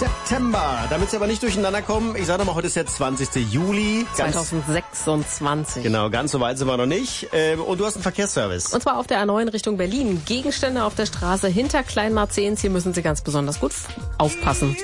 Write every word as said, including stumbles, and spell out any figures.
September. Damit Sie aber nicht durcheinander kommen, ich sage nochmal, heute ist der zwanzigste Juli. Ganz, zweitausendsechsundzwanzig. Genau, ganz so weit sind wir noch nicht. Und du hast einen Verkehrsservice. Und zwar auf der A neun Richtung Berlin. Gegenstände auf der Straße hinter Kleinmarzens. Hier müssen Sie ganz besonders gut aufpassen.